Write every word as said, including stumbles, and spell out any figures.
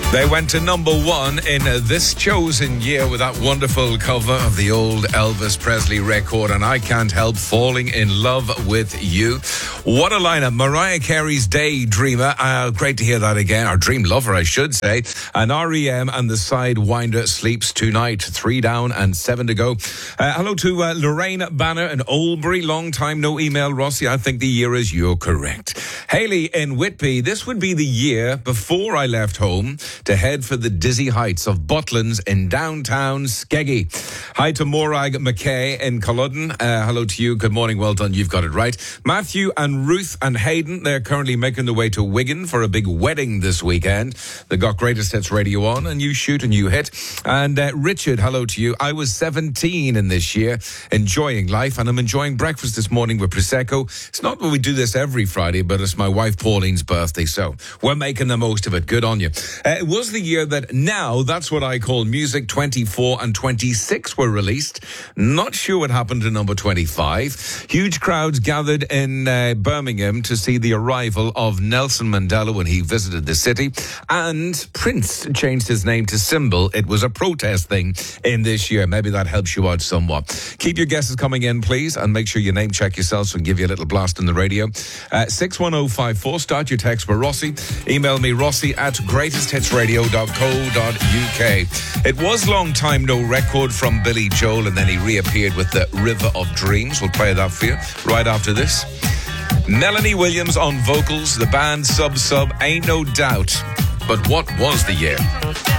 They went to number one in uh, this chosen year with that wonderful cover of the old Elvis Presley record, and I Can't Help Falling in Love with You. What a lineup. Mariah Carey's Daydreamer. Uh, great to hear that again. Our Dream Lover, I should say. And R E M and the Sidewinder, Sleeps Tonight. Three down and seven to go. Uh, hello to uh, Lorraine Banner in Oldbury. Long time no email, Rossi. I think the year is you're correct. Haley in Whitby. This would be the year before I left home to head for the dizzy heights of Butlins in downtown Skeggy. Hi to Morag McKay in Culloden. Uh, hello to you. Good morning. Well done. You've got it right. Matthew and Ruth and Hayden, they're currently making their way to Wigan for a big wedding this weekend. They got Greatest Hits Radio on, and you shoot and you hit. And uh, Richard, hello to you. I was seventeen in this year, enjoying life, and I'm enjoying breakfast this morning with Prosecco. It's not that we do this every Friday, but it's my wife Pauline's birthday, so we're making the most of it. Good on you. Uh, it was the year that now, that's what I call Music twenty-four and twenty-six were released. Not sure what happened to number twenty-five. Huge crowds gathered in uh, Birmingham to see the arrival of Nelson Mandela when he visited the city. And Prince changed his name to Symbol. It was a protest thing in this year. Maybe that helps you out somewhat. Keep your guesses coming in, please, and make sure you name check yourselves and give you a little blast on the radio. Uh, six one oh five four. Start your text for Rossi. Email me, Rossi at greatest hits radio dot co dot uk. It was long time no record from Billy Joel, and then he reappeared with the River of Dreams. We'll play that for you right after this. Melanie Williams on vocals, the band Sub Sub, Ain't No Doubt. But what was the year?